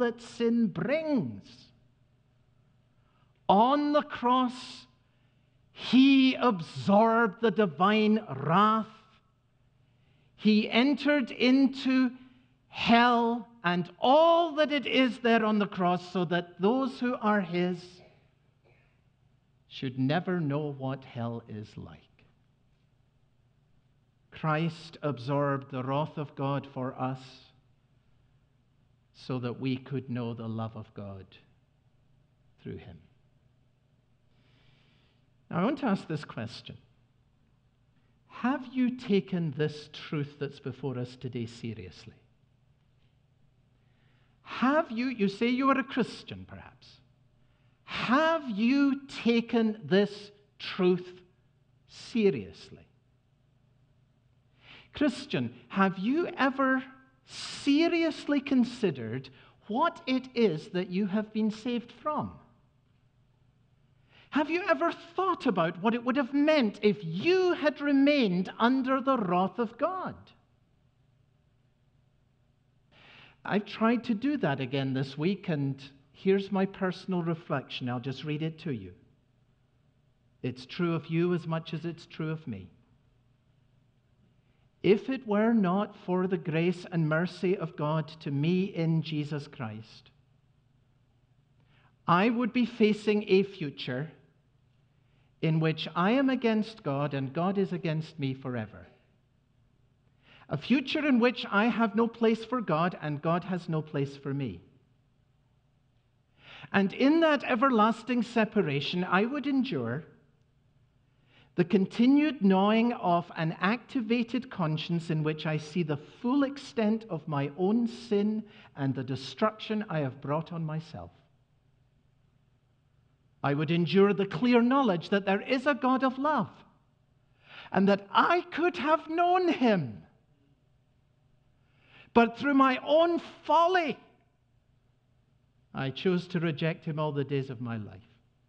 that sin brings. On the cross, he absorbed the divine wrath. He entered into hell and all that it is there on the cross so that those who are his should never know what hell is like. Christ absorbed the wrath of God for us so that we could know the love of God through him. Now, I want to ask this question. Have you taken this truth that's before us today seriously? Have you say you are a Christian perhaps, have you taken this truth seriously? Christian, have you ever seriously considered what it is that you have been saved from? Have you ever thought about what it would have meant if you had remained under the wrath of God? I've tried to do that again this week, and here's my personal reflection. I'll just read it to you. It's true of you as much as it's true of me. If it were not for the grace and mercy of God to me in Jesus Christ, I would be facing a future in which I am against God and God is against me forever. A future in which I have no place for God and God has no place for me. And in that everlasting separation, I would endure the continued gnawing of an activated conscience in which I see the full extent of my own sin and the destruction I have brought on myself. I would endure the clear knowledge that there is a God of love and that I could have known him. But through my own folly, I chose to reject him all the days of my life.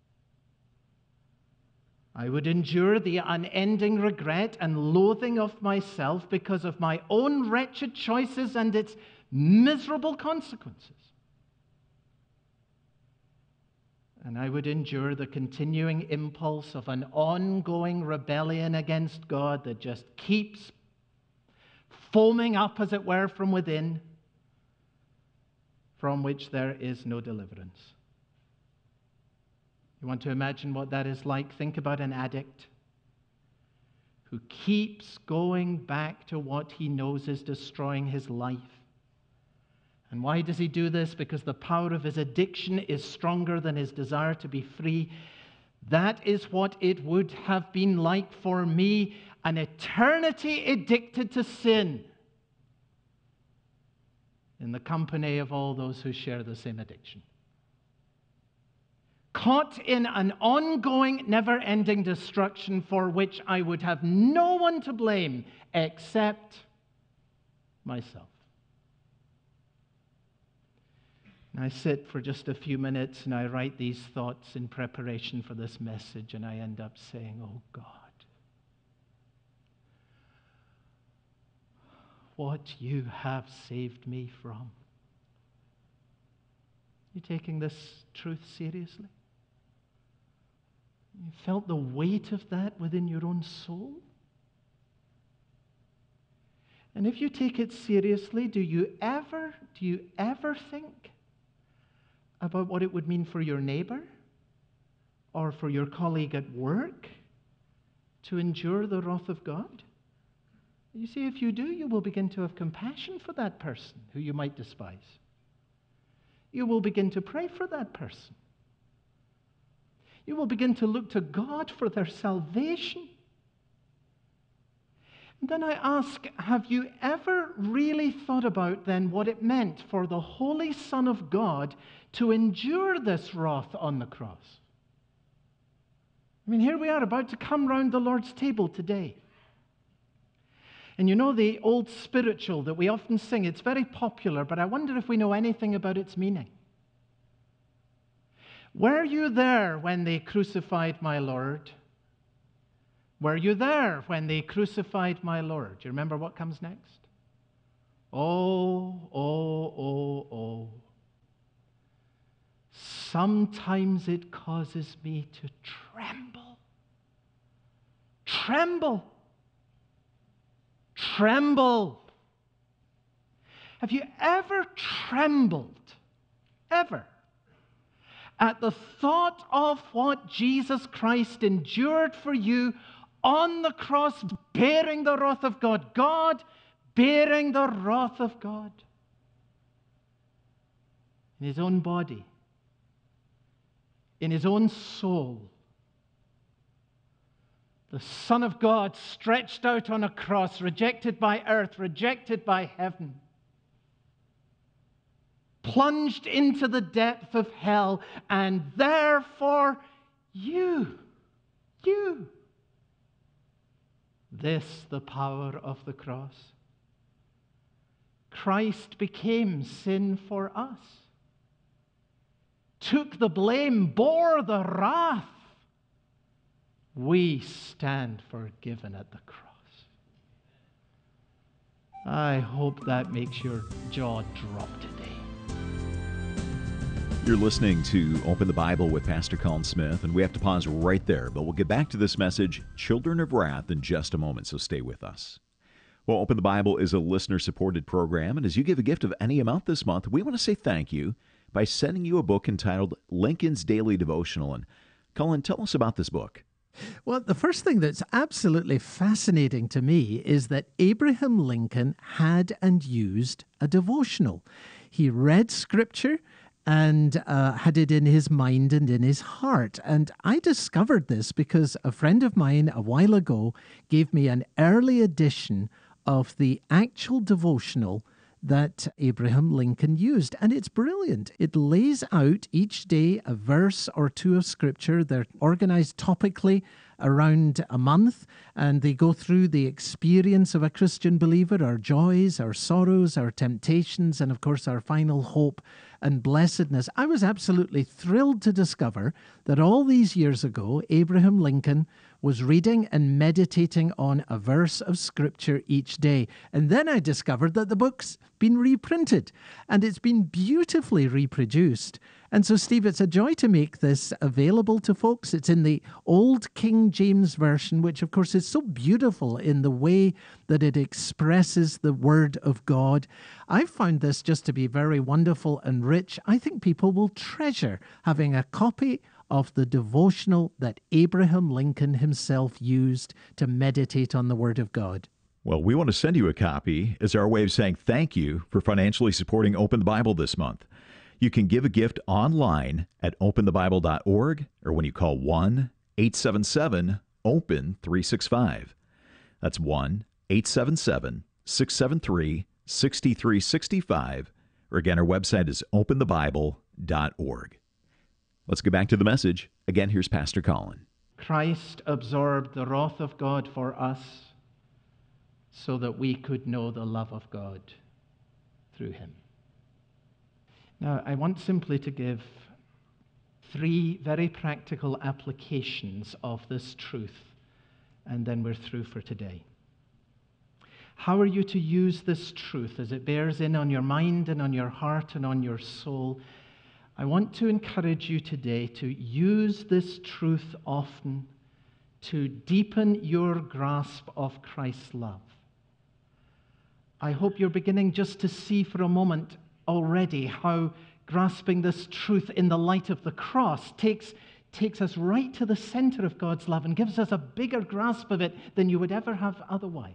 I would endure the unending regret and loathing of myself because of my own wretched choices and its miserable consequences. And I would endure the continuing impulse of an ongoing rebellion against God that just keeps foaming up, as it were, from within, from which there is no deliverance. You want to imagine what that is like? Think about an addict who keeps going back to what he knows is destroying his life. And why does he do this? Because the power of his addiction is stronger than his desire to be free. That is what it would have been like for me, an eternity addicted to sin, in the company of all those who share the same addiction. Caught in an ongoing, never-ending destruction for which I would have no one to blame except myself. And I sit for just a few minutes and I write these thoughts in preparation for this message, and I end up saying, oh God, what you have saved me from. You taking this truth seriously? You felt the weight of that within your own soul? And if you take it seriously, do you ever think about what it would mean for your neighbor or for your colleague at work to endure the wrath of God? You see, if you do, you will begin to have compassion for that person who you might despise. You will begin to pray for that person. You will begin to look to God for their salvation. And then I ask, have you ever really thought about then what it meant for the Holy Son of God to endure this wrath on the cross? I mean, here we are about to come round the Lord's table today. And you know the old spiritual that we often sing, it's very popular, but I wonder if we know anything about its meaning. Were you there when they crucified my Lord? Were you there when they crucified my Lord? Do you remember what comes next? Oh, oh, oh, oh. sometimes it causes me to tremble. Tremble. Tremble. Have you ever trembled? Ever? At the thought of what Jesus Christ endured for you on the cross, bearing the wrath of God. God bearing the wrath of God in his own body, in his own soul. The Son of God stretched out on a cross, rejected by earth, rejected by heaven, plunged into the depth of hell, and therefore you. This, the power of the cross. Christ became sin for us, took the blame, bore the wrath. We stand forgiven at the cross. I hope that makes your jaw drop today. You're listening to Open the Bible with Pastor Colin Smith, and we have to pause right there, but we'll get back to this message, Children of Wrath, in just a moment, so stay with us. Well, Open the Bible is a listener-supported program, and as you give a gift of any amount this month, we want to say thank you by sending you a book entitled Lincoln's Daily Devotional. And Colin, tell us about this book. Well, the first thing that's absolutely fascinating to me is that Abraham Lincoln had and used a devotional. He read Scripture and had it in his mind and in his heart. And I discovered this because a friend of mine a while ago gave me an early edition of the actual devotional that Abraham Lincoln used. And it's brilliant. It lays out each day a verse or two of Scripture. They're organized topically around a month, and they go through the experience of a Christian believer, our joys, our sorrows, our temptations, and of course our final hope and blessedness. I was absolutely thrilled to discover that all these years ago, Abraham Lincoln was reading and meditating on a verse of Scripture each day. And then I discovered that the book's been reprinted, and it's been beautifully reproduced. And so, Steve, it's a joy to make this available to folks. It's in the Old King James Version, which, of course, is so beautiful in the way that it expresses the Word of God. I've found this just to be very wonderful and rich. I think people will treasure having a copy of the devotional that Abraham Lincoln himself used to meditate on the Word of God. Well, we want to send you a copy as our way of saying thank you for financially supporting Open the Bible this month. You can give a gift online at openthebible.org or when you call 1-877-OPEN-365. That's 1-877-673-6365. Or again, our website is openthebible.org. Let's get back to the message. Again, here's Pastor Colin. Christ absorbed the wrath of God for us so that we could know the love of God through him. Now, I want simply to give 3 very practical applications of this truth, and then we're through for today. How are you to use this truth as it bears in on your mind and on your heart and on your soul? I want to encourage you today to use this truth often to deepen your grasp of Christ's love. I hope you're beginning just to see for a moment already how grasping this truth in the light of the cross takes us right to the center of God's love and gives us a bigger grasp of it than you would ever have otherwise.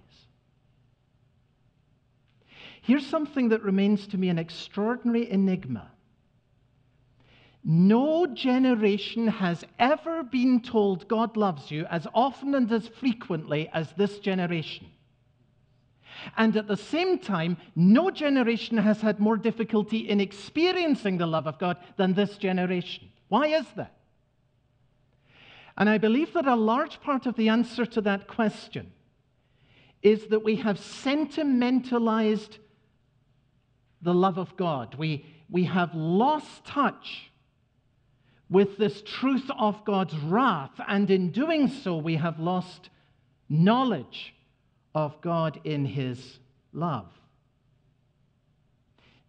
Here's something that remains to me an extraordinary enigma. No generation has ever been told God loves you as often and as frequently as this generation. And at the same time, no generation has had more difficulty in experiencing the love of God than this generation. Why is that? And I believe that a large part of the answer to that question is that we have sentimentalized the love of God. We have lost touch with this truth of God's wrath, and in doing so, we have lost knowledge of God in his love.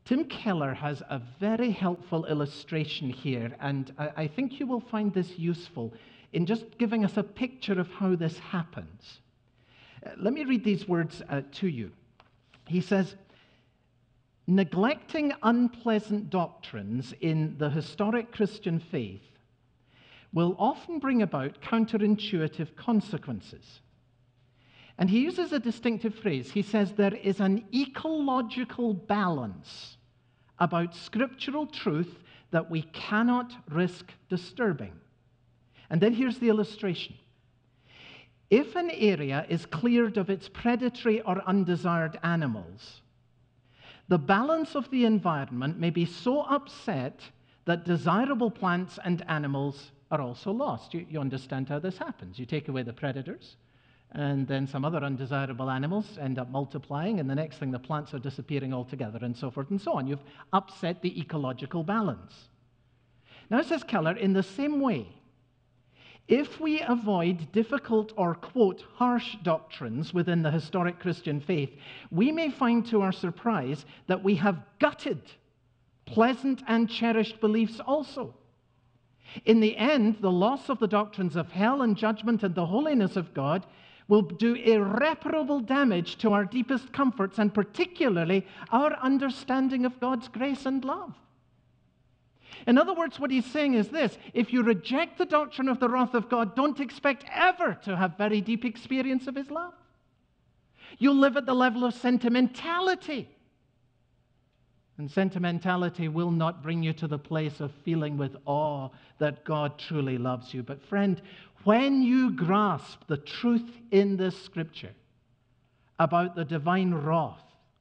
Tim Keller has a very helpful illustration here, and I think you will find this useful in just giving us a picture of how this happens. Let me read these words to you. He says, neglecting unpleasant doctrines in the historic Christian faith will often bring about counterintuitive consequences. And he uses a distinctive phrase. He says there is an ecological balance about scriptural truth that we cannot risk disturbing. And then here's the illustration. If an area is cleared of its predatory or undesired animals, the balance of the environment may be so upset that desirable plants and animals are also lost. You understand how this happens. You take away the predators, and then some other undesirable animals end up multiplying, and the next thing, the plants are disappearing altogether, and so forth and so on. You've upset the ecological balance. Now, says Keller, in the same way, if we avoid difficult or, quote, harsh doctrines within the historic Christian faith, we may find to our surprise that we have gutted pleasant and cherished beliefs also. In the end, the loss of the doctrines of hell and judgment and the holiness of God will do irreparable damage to our deepest comforts, and particularly our understanding of God's grace and love. In other words, what he's saying is this: if you reject the doctrine of the wrath of God, don't expect ever to have very deep experience of his love. You'll live at the level of sentimentality. And sentimentality will not bring you to the place of feeling with awe that God truly loves you. But friend, when you grasp the truth in this scripture about the divine wrath,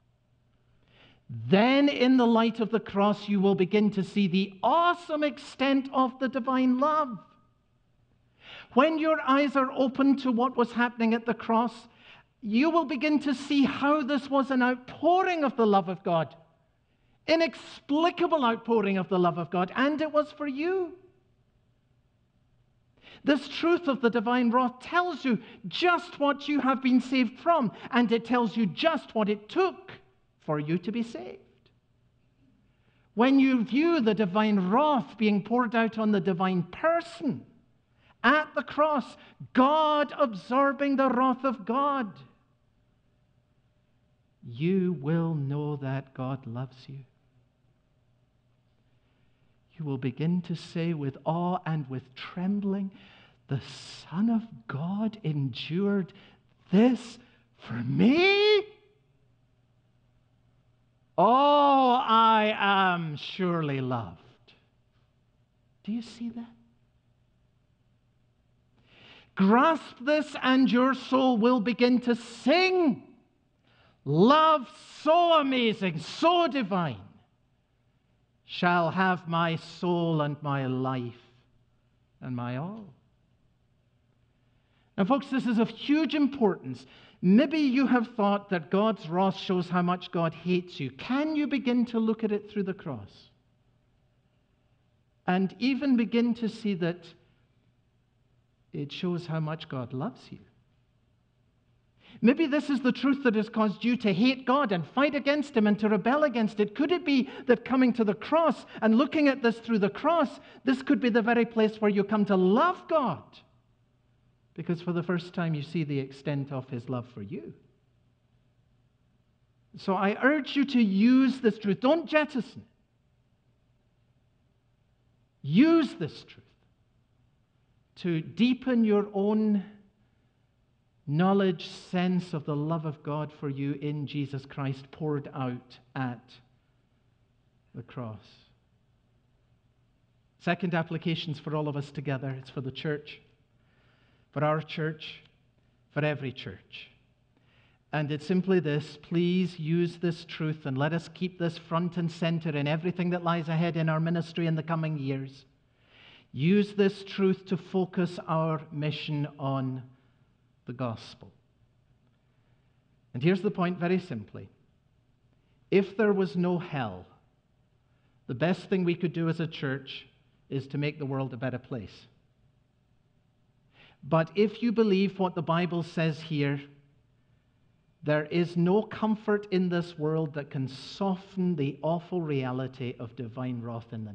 then in the light of the cross you will begin to see the awesome extent of the divine love. When your eyes are open to what was happening at the cross, you will begin to see how this was an outpouring of the love of God. Inexplicable outpouring of the love of God, and it was for you. This truth of the divine wrath tells you just what you have been saved from, and it tells you just what it took for you to be saved. When you view the divine wrath being poured out on the divine person at the cross, God absorbing the wrath of God, you will know that God loves you. You will begin to say with awe and with trembling, the Son of God endured this for me? Oh, I am surely loved. Do you see that? Grasp this and your soul will begin to sing. Love so amazing, so divine, shall have my soul and my life and my all. Now, folks, this is of huge importance. Maybe you have thought that God's wrath shows how much God hates you. Can you begin to look at it through the cross? And even begin to see that it shows how much God loves you. Maybe this is the truth that has caused you to hate God and fight against him and to rebel against it. Could it be that coming to the cross and looking at this through the cross, this could be the very place where you come to love God? Because for the first time you see the extent of his love for you. So I urge you to use this truth. Don't jettison it. Use this truth to deepen your own knowledge, sense of the love of God for you in Jesus Christ poured out at the cross. Second applications for all of us together. It's for the church, for our church, for every church. And it's simply this: please use this truth and let us keep this front and center in everything that lies ahead in our ministry in the coming years. Use this truth to focus our mission on the gospel. And here's the point very simply. If there was no hell, the best thing we could do as a church is to make the world a better place. But if you believe what the Bible says here, There is no comfort in this world that can soften the awful reality of divine wrath in the